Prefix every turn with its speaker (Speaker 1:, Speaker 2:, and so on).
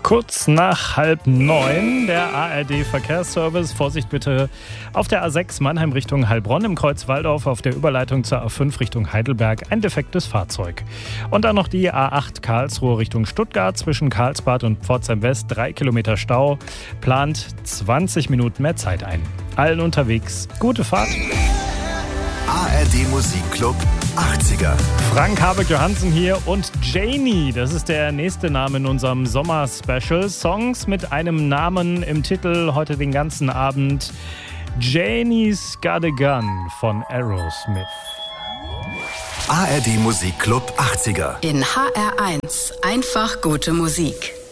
Speaker 1: Kurz nach 8:30 der ARD-Verkehrsservice. Vorsicht bitte auf der A6 Mannheim Richtung Heilbronn, im Kreuz Walldorf auf der Überleitung zur A5 Richtung Heidelberg ein defektes Fahrzeug. Und dann noch die A8 Karlsruhe Richtung Stuttgart zwischen Karlsbad und Pforzheim West 3 Kilometer Stau, plant 20 Minuten mehr Zeit ein. Allen unterwegs gute Fahrt.
Speaker 2: ARD Musikclub 80er.
Speaker 1: Frank Habeck-Johansen hier und Janie, das ist der nächste Name in unserem Sommer-Special. Songs mit einem Namen im Titel heute den ganzen Abend. Janie's Got a Gun von Aerosmith.
Speaker 2: ARD Musikclub 80er.
Speaker 3: In HR1 einfach gute Musik.